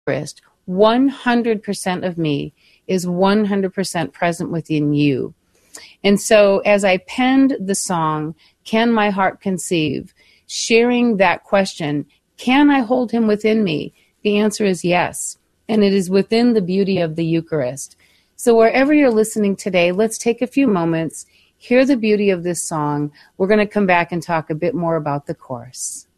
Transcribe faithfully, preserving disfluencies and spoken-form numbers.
Eucharist, one hundred percent of me is one hundred percent present within you. And so as I penned the song, Can My Heart Conceive, sharing that question, can I hold him within me? The answer is yes. And it is within the beauty of the Eucharist. So wherever you're listening today, let's take a few moments, hear the beauty of this song. We're going to come back and talk a bit more about the chorus.